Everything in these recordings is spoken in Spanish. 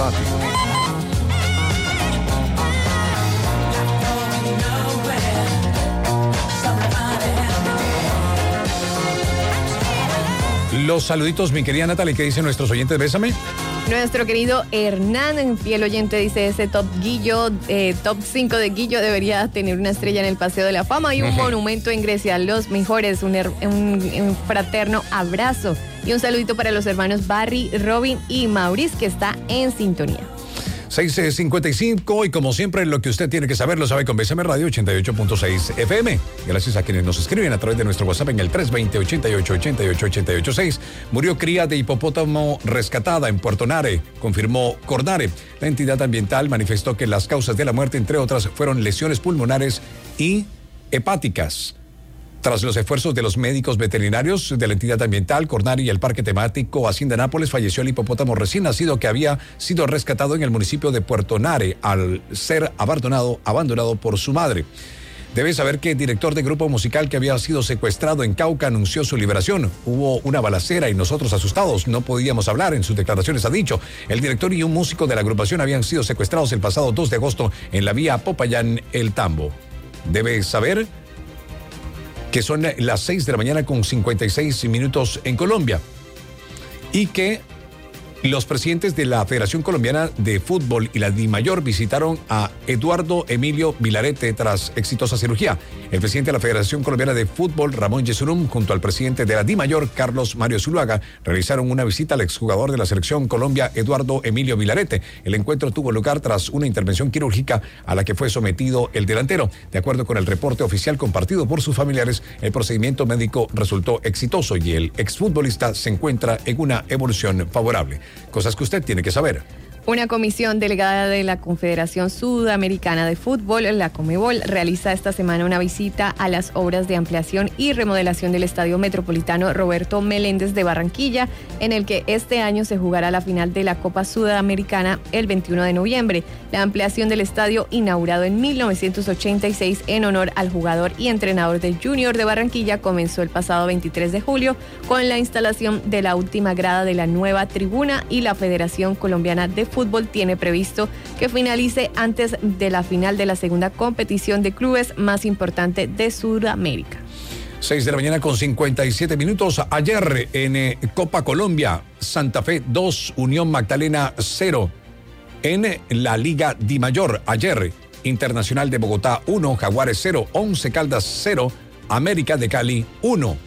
Patti. Los saluditos, mi querida Natalie, ¿qué dicen nuestros oyentes? Bésame. Nuestro querido Hernán, fiel oyente, dice: ese top 5 de Guillo debería tener una estrella en el Paseo de la Fama y un monumento en Grecia. Los mejores, un fraterno abrazo y un saludito para los hermanos Barry, Robin y Maurice, que está en sintonía. 6:55 y como siempre lo que usted tiene que saber lo sabe con BSM Radio 88.6 FM. Gracias a quienes nos escriben a través de nuestro WhatsApp en el 320-88-88-886. Murió cría de hipopótamo rescatada en Puerto Nare, confirmó Cordare. La entidad ambiental manifestó que las causas de la muerte, entre otras, fueron lesiones pulmonares y hepáticas. Tras los esfuerzos de los médicos veterinarios de la entidad ambiental, Cornari y el parque temático Hacienda Nápoles, falleció el hipopótamo recién nacido que había sido rescatado en el municipio de Puerto Nare al ser abandonado por su madre. Debe saber que el director de grupo musical que había sido secuestrado en Cauca anunció su liberación. Hubo una balacera y nosotros asustados no podíamos hablar. En sus declaraciones ha dicho, el director y un músico de la agrupación habían sido secuestrados el pasado 2 de agosto en la vía Popayán-El Tambo. Debe saber que son las 6 de la mañana con 56 minutos en Colombia y que los presidentes de la Federación Colombiana de Fútbol y la DIMAYOR visitaron a Eduardo Emilio Vilarete tras exitosa cirugía. El presidente de la Federación Colombiana de Fútbol, Ramón Yesurum, junto al presidente de la DIMAYOR, Carlos Mario Zuluaga, realizaron una visita al exjugador de la Selección Colombia, Eduardo Emilio Vilarete. El encuentro tuvo lugar tras una intervención quirúrgica a la que fue sometido el delantero. De acuerdo con el reporte oficial compartido por sus familiares, el procedimiento médico resultó exitoso y el exfutbolista se encuentra en una evolución favorable. Cosas que usted tiene que saber. Una comisión delegada de la Confederación Sudamericana de Fútbol, la Conmebol, realiza esta semana una visita a las obras de ampliación y remodelación del Estadio Metropolitano Roberto Meléndez de Barranquilla, en el que este año se jugará la final de la Copa Sudamericana el 21 de noviembre. La ampliación del estadio, inaugurado en 1986 en honor al jugador y entrenador del Junior de Barranquilla, comenzó el pasado 23 de julio con la instalación de la última grada de la nueva tribuna, y la Federación Colombiana de Fútbol tiene previsto que finalice antes de la final de la segunda competición de clubes más importante de Sudamérica. 6 de la mañana con 57 minutos. Ayer en Copa Colombia, Santa Fe 2, Unión Magdalena 0. En la Liga DIMAYOR, ayer, Internacional de Bogotá 1, Jaguares 0, 11 Caldas 0, América de Cali 1.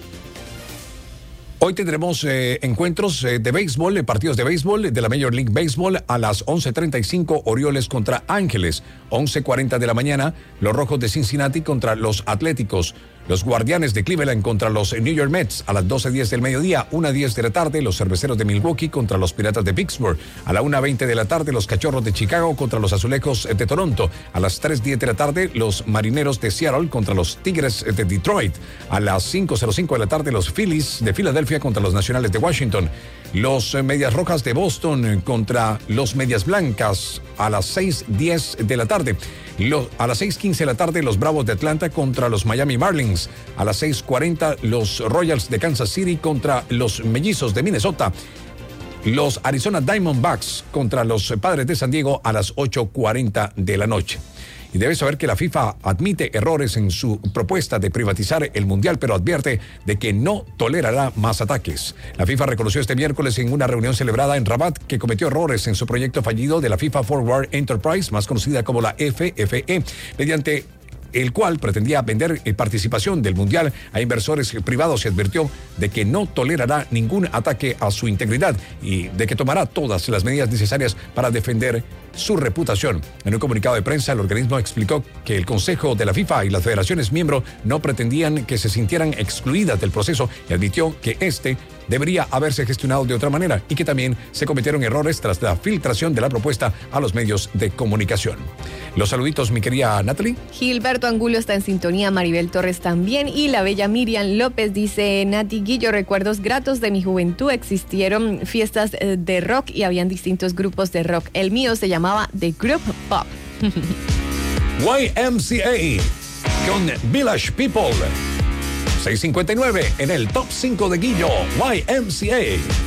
Hoy tendremos encuentros de béisbol, partidos de béisbol de la Major League Baseball a las 11:35, Orioles contra Ángeles, 11:40 de la mañana, los Rojos de Cincinnati contra los Atléticos, los Guardianes de Cleveland contra los New York Mets a las 12:10 del mediodía, 1:10 de la tarde, los Cerveceros de Milwaukee contra los Piratas de Pittsburgh, a la 1:20 de la tarde, los Cachorros de Chicago contra los Azulejos de Toronto, a las 3:10 de la tarde, los Marineros de Seattle contra los Tigres de Detroit, a las 5:05 de la tarde, los Phillies de Filadelfia contra los Nacionales de Washington, los Medias Rojas de Boston contra los Medias Blancas a las 6:10 de la tarde. A las 6:15 de la tarde, los Bravos de Atlanta contra los Miami Marlins. A las 6:40, los Royals de Kansas City contra los Mellizos de Minnesota. Los Arizona Diamondbacks contra los Padres de San Diego a las 8:40 de la noche. Y debe saber que la FIFA admite errores en su propuesta de privatizar el Mundial, pero advierte de que no tolerará más ataques. La FIFA reconoció este miércoles en una reunión celebrada en Rabat que cometió errores en su proyecto fallido de la FIFA Forward Enterprise, más conocida como la FFE, mediante el cual pretendía vender participación del Mundial a inversores privados, y advirtió de que no tolerará ningún ataque a su integridad y de que tomará todas las medidas necesarias para defender su reputación. En un comunicado de prensa, el organismo explicó que el Consejo de la FIFA y las federaciones miembro no pretendían que se sintieran excluidas del proceso, y admitió que este debería haberse gestionado de otra manera y que también se cometieron errores tras la filtración de la propuesta a los medios de comunicación. Los saluditos, mi querida Natalie. Gilberto Angulo está en sintonía, Maribel Torres también, y la bella Miriam López dice: Nati Guillo, recuerdos gratos de mi juventud. Existieron fiestas de rock y habían distintos grupos de rock. El mío se llamaba The Group Pop. YMCA con Village People. 6:59 en el top 5 de Guillo, YMCA.